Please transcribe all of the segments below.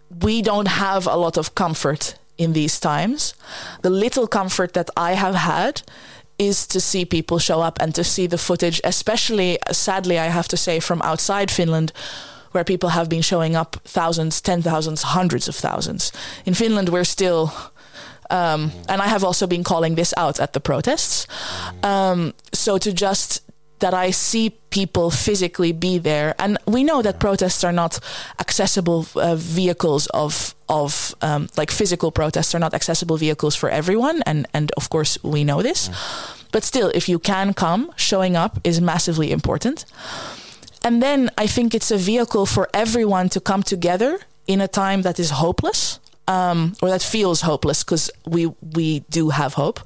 we don't have a lot of comfort in these times. The little comfort that I have had is to see people show up and to see the footage, especially, sadly, I have to say, from outside Finland, where people have been showing up thousands, 10,000s, hundreds of thousands. In Finland, we're still... and I have also been calling this out at the protests. So to just that I see people physically be there, and we know that protests are not accessible vehicles of like physical protests are not accessible vehicles for everyone, and of course we know this. But still, if you can come, showing up is massively important. And then I think it's a vehicle for everyone to come together in a time that is hopeless. Or that feels hopeless, because we do have hope,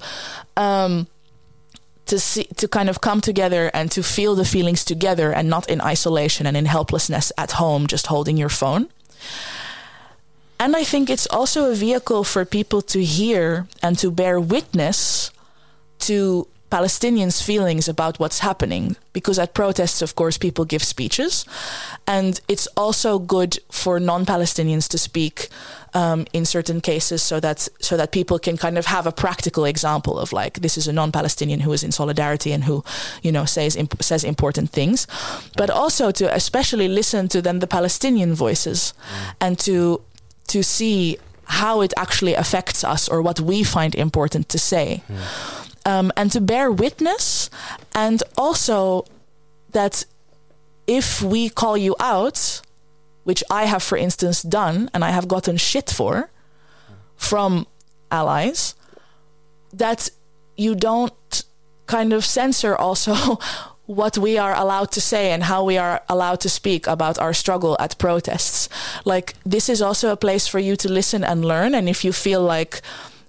to kind of come together and to feel the feelings together and not in isolation and in helplessness at home, just holding your phone. And I think it's also a vehicle for people to hear and to bear witness to Palestinians' feelings about what's happening, because at protests, of course, people give speeches, and it's also good for non-Palestinians to speak in certain cases, so that people can kind of have a practical example of like, this is a non-Palestinian who is in solidarity and who, says important things, but also to especially listen to then the Palestinian voices and to see how it actually affects us or what we find important to say. And to bear witness, and also that if we call you out, which I have, for instance, done, and I have gotten shit for from allies, that you don't kind of censor also what we are allowed to say and how we are allowed to speak about our struggle at protests. Like, this is also a place for you to listen and learn, and if you feel like...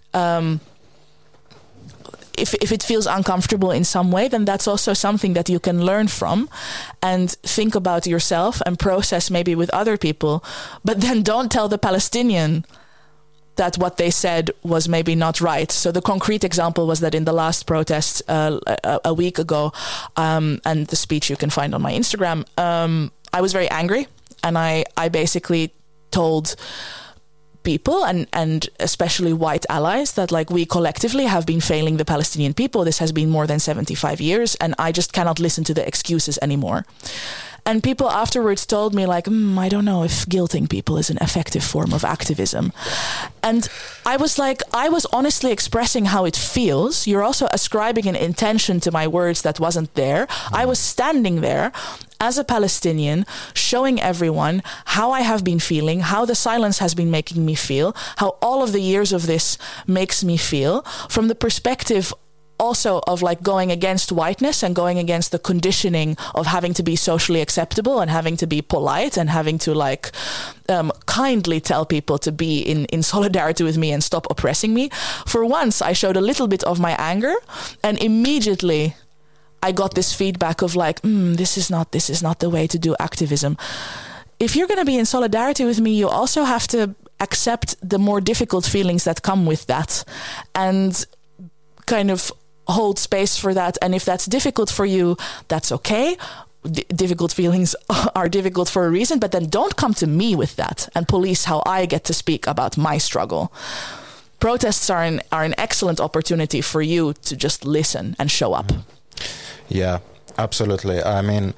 If it feels uncomfortable in some way, then that's also something that you can learn from and think about yourself and process maybe with other people. But then don't tell the Palestinian that what they said was maybe not right. So the concrete example was that in the last protest a week ago, and the speech you can find on my Instagram, I was very angry, and I basically told people and especially white allies that like we collectively have been failing the Palestinian people. This has been more than 75 years, and I just cannot listen to the excuses anymore. And people afterwards told me like, I don't know if guilting people is an effective form of activism. And I was like, I was honestly expressing how it feels. You're also ascribing an intention to my words that wasn't there. I was standing there as a Palestinian, showing everyone how I have been feeling, how the silence has been making me feel, how all of the years of this makes me feel, from the perspective also of like going against whiteness and going against the conditioning of having to be socially acceptable and having to be polite and having to like kindly tell people to be in solidarity with me and stop oppressing me. For once, I showed a little bit of my anger, and immediately I got this feedback of like, this is not the way to do activism. If you're going to be in solidarity with me, you also have to accept the more difficult feelings that come with that and kind of hold space for that. And if that's difficult for you, that's okay. Difficult feelings are difficult for a reason, but then don't come to me with that and police how I get to speak about my struggle. Protests are an excellent opportunity for you to just listen and show up. Yeah, absolutely. I mean,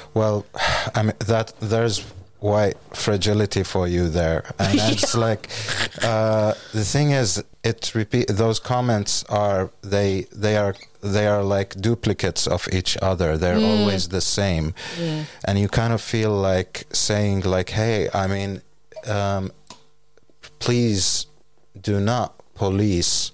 that there's why fragility for you there, and it's like the thing is, those comments are they are like duplicates of each other. They're always the same, and you kind of feel like saying like, hey, I mean, please do not police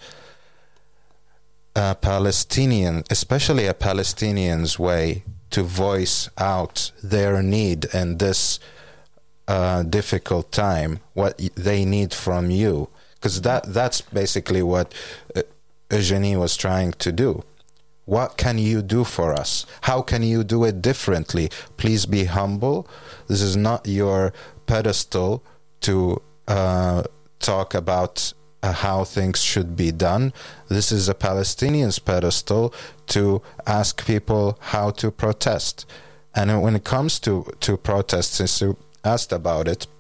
Palestinian, especially a Palestinian's way to voice out their need in this difficult time, what they need from you, because that's basically what Eugenie was trying to do. What can you do for us? How can you do it differently? Please be humble. This is not your pedestal to talk about how things should be done. This is a Palestinian's pedestal to ask people how to protest. And when it comes to protests, since you asked about it,